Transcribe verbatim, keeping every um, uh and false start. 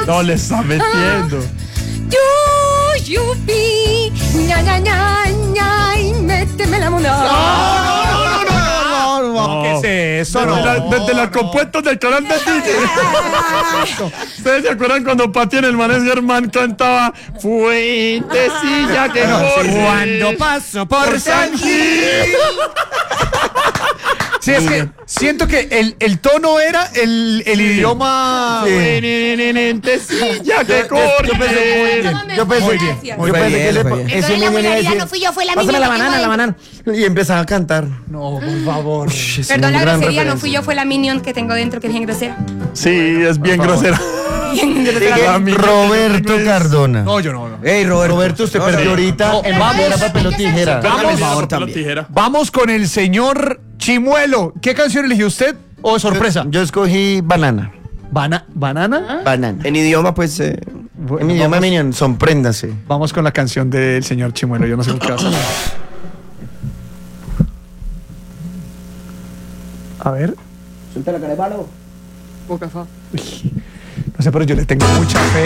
No le está metiendo. You, yupi, ña, ña, ña, ña, y méteme la mona. No, no, no, no, no, ¿Qué es eso? Desde, la, desde las compuestas del canal de D J. ¿Ustedes se acuerdan cuando Pati en el Manes Germán cantaba Fuentecilla que corre cuando paso por San Gil? Sí, es que siento que el, el tono era el, el idioma. Fuentecilla que corre. Yo pensé, Muy bien, bien, yo pensé que ese, Perdón, ese la niño iba a buena decir, no fui yo, fue la pásame mini la que banana, tengo la banana. Y empezaba a cantar. No, por favor. Ush, es Perdón, una la gran grosería no referencia. fui yo, fue la minion que tengo dentro, que es bien grosera. Sí, es bien grosera. Bien grosera. La mini- Roberto Cardona. No, yo no. no. Ey, Roberto. Roberto, usted perdió ahorita No, en vamos. piedra, papel o tijera. Vamos. Vamos, papel o tijera. Vamos con el señor Chimuelo. ¿Qué canción eligió usted? ¿O de sorpresa? Yo escogí banana. Bana- ¿Banana? Banana. En idioma, pues, eh, Bueno, en mi idioma, vamos. Minion, sorpréndase. Vamos con la canción del señor Chimuelo. Yo no sé qué va a hacer. A ver. Suelta la cara de palo. No sé, pero yo le tengo mucha fe